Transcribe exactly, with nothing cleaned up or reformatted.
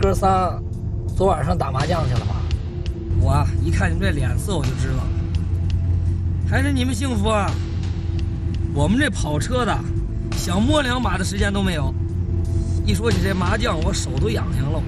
哥仨昨晚上打麻将去了吧？ 我啊，一看你们这脸色我就知道了，还是你们幸福啊！我们这跑车的，想摸两把的时间都没有。一说起这麻将，我手都痒痒了。